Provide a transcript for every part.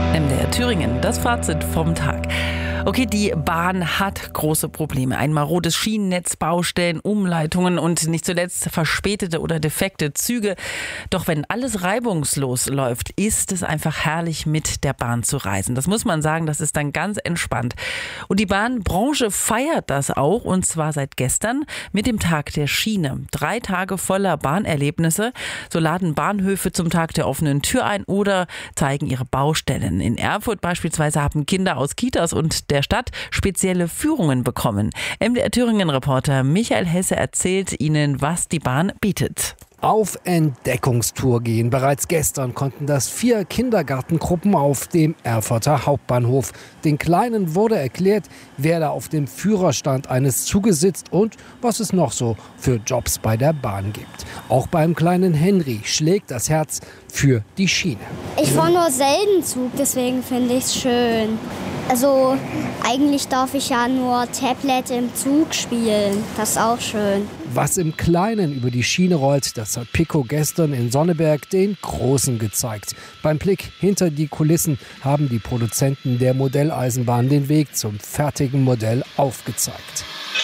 MDR Thüringen, das Fazit vom Tag. Okay, die Bahn hat große Probleme. Ein marodes Schienennetz, Baustellen, Umleitungen und nicht zuletzt verspätete oder defekte Züge. Doch wenn alles reibungslos läuft, ist es einfach herrlich, mit der Bahn zu reisen. Das muss man sagen, das ist dann ganz entspannt. Und die Bahnbranche feiert das auch, und zwar seit gestern mit dem Tag der Schiene. 3 Tage voller Bahnerlebnisse. So laden Bahnhöfe zum Tag der offenen Tür ein oder zeigen ihre Baustellen. In Erfurt beispielsweise haben Kinder aus Kitas und der Stadt spezielle Führungen bekommen. MDR Thüringen-Reporter Michael Hesse erzählt Ihnen, was die Bahn bietet. Auf Entdeckungstour gehen. Bereits gestern konnten das 4 Kindergartengruppen auf dem Erfurter Hauptbahnhof. Den Kleinen wurde erklärt, wer da auf dem Führerstand eines Zuges sitzt und was es noch so für Jobs bei der Bahn gibt. Auch beim kleinen Henry schlägt das Herz für die Schiene. Ich fahre nur selten Zug, deswegen finde ich es schön. Also eigentlich darf ich ja nur Tablet im Zug spielen. Das ist auch schön. Was im Kleinen über die Schiene rollt, das hat Pico gestern in Sonneberg den Großen gezeigt. Beim Blick hinter die Kulissen haben die Produzenten der Modelleisenbahn den Weg zum fertigen Modell aufgezeigt.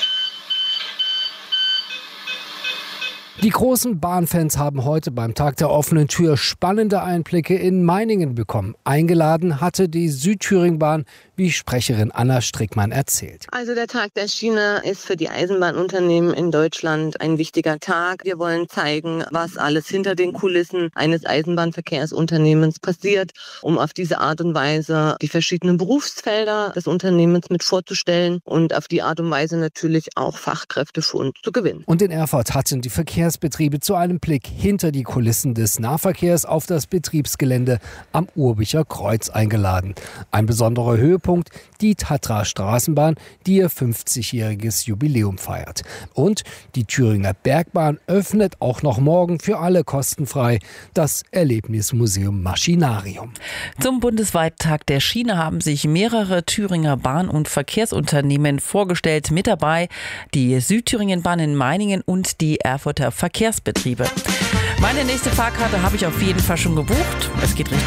Die großen Bahnfans haben heute beim Tag der offenen Tür spannende Einblicke in Meiningen bekommen. Eingeladen hatte die Südthüringen-Bahn, wie Sprecherin Anna Strickmann erzählt. Also der Tag der Schiene ist für die Eisenbahnunternehmen in Deutschland ein wichtiger Tag. Wir wollen zeigen, was alles hinter den Kulissen eines Eisenbahnverkehrsunternehmens passiert, um auf diese Art und Weise die verschiedenen Berufsfelder des Unternehmens mit vorzustellen und auf die Art und Weise natürlich auch Fachkräfte für uns zu gewinnen. Und in Erfurt hatten die Verkehrsbetriebe zu einem Blick hinter die Kulissen des Nahverkehrs auf das Betriebsgelände am Urbicher Kreuz eingeladen. Ein besonderer Höhepunkt, die Tatra-Straßenbahn, die ihr 50-jähriges Jubiläum feiert. Und die Thüringer Bergbahn öffnet auch noch morgen für alle kostenfrei das Erlebnismuseum Maschinarium. Zum bundesweiten Tag der Schiene haben sich mehrere Thüringer Bahn- und Verkehrsunternehmen vorgestellt. Mit dabei die Südthüringen-Bahn in Meiningen und die Erfurter Verkehrsbetriebe. Meine nächste Fahrkarte habe ich auf jeden Fall schon gebucht. Es geht Richtung